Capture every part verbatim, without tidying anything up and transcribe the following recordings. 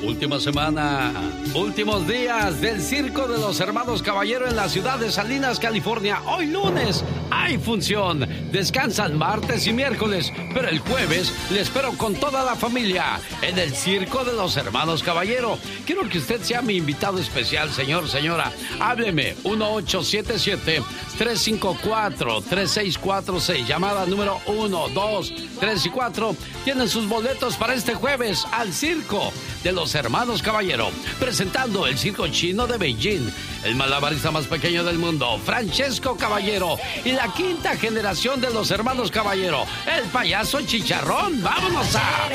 Última semana, últimos días del Circo de los Hermanos Caballero en la ciudad de Salinas, California. Hoy lunes hay función. Descansan martes y miércoles, pero el jueves le espero con toda la familia en el Circo de los Hermanos Caballero. Quiero que usted sea mi invitado especial, señor, señora. Hábleme, uno ocho siete siete, tres cinco cuatro, tres seis cuatro seis. Llamada número uno, dos, tres y cuatro. Tienen sus boletos para este jueves al Circo de los Hermanos Caballero, presentando el circo chino de Beijing, el malabarista más pequeño del mundo, Francesco Caballero, y la quinta generación de los Hermanos Caballero, el payaso Chicharrón. ¡Vámonos a...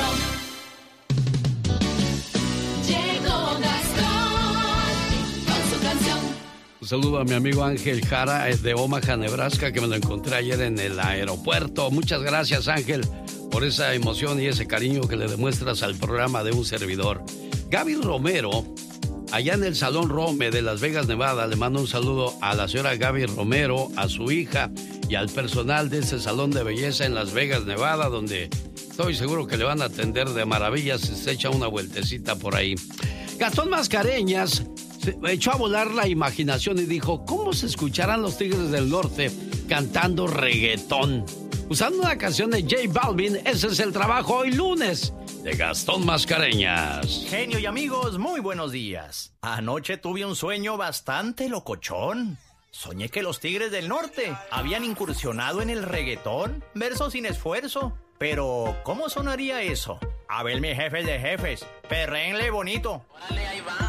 Un saludo a mi amigo Ángel Jara de Omaha, Nebraska, que me lo encontré ayer en el aeropuerto. Muchas gracias, Ángel, por esa emoción y ese cariño que le demuestras al programa de un servidor. Gaby Romero, allá en el Salón Rome de Las Vegas, Nevada, le mando un saludo a la señora Gaby Romero, a su hija y al personal de ese salón de belleza en Las Vegas, Nevada, donde estoy seguro que le van a atender de maravilla si se echa una vueltecita por ahí. Gastón Mascareñas se echó a volar la imaginación y dijo, ¿cómo se escucharán los Tigres del Norte cantando reggaetón? Usando una canción de J Balvin. Ese es el trabajo hoy lunes de Gastón Mascareñas. Genio y amigos, muy buenos días. Anoche tuve un sueño bastante locochón. Soñé que los Tigres del Norte habían incursionado en el reggaetón, verso sin esfuerzo. Pero, ¿cómo sonaría eso? A ver, mis jefes de jefes, perrénle bonito. Órale, ahí va.